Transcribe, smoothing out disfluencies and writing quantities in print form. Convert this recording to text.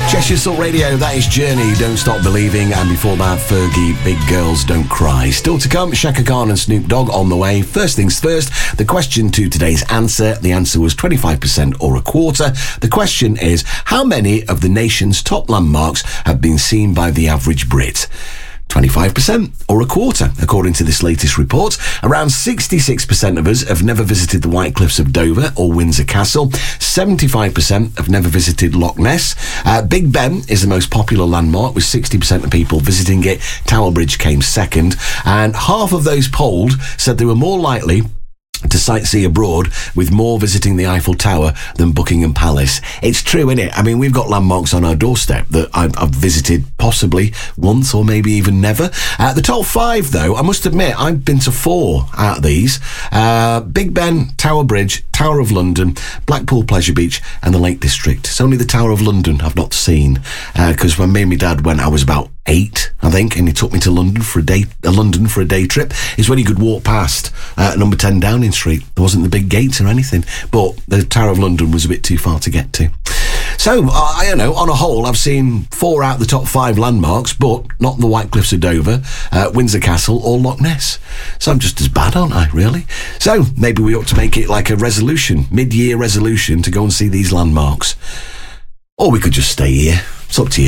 Cheshire Soul Radio, that is Journey, Don't Stop Believing, and before that, Fergie, Big Girls Don't Cry. Still to come, Shaka Khan and Snoop Dogg on the way. First things first, the question to today's answer. The answer was 25% or a quarter. The question is, how many of the nation's top landmarks have been seen by the average Brit? 25% or a quarter, according to this latest report. Around 66% of us have never visited the White Cliffs of Dover or Windsor Castle. 75% have never visited Loch Ness. Big Ben is the most popular landmark, with 60% of people visiting it. Tower Bridge came second. And half of those polled said they were more likely to sightsee abroad, with more visiting the Eiffel Tower than Buckingham Palace. It's true, isn't it? I mean, we've got landmarks on our doorstep that I've visited possibly once or maybe even never. The top five, though, I must admit, I've been to 4 out of these. Big Ben, Tower Bridge, Tower of London, Blackpool Pleasure Beach and the Lake District. It's only the Tower of London I've not seen, because when me and my dad went, I was about 8, I think, and he took me to London for a day trip. Is when you could walk past number 10 Downing Street. There wasn't the big gates or anything, but the Tower of London was a bit too far to get to. So, on a whole, I've seen 4 out of the top 5 landmarks, but not the White Cliffs of Dover, Windsor Castle or Loch Ness. So I'm just as bad, aren't I, really? So maybe we ought to make it like a resolution, mid-year resolution, to go and see these landmarks. Or we could just stay here. It's up to you.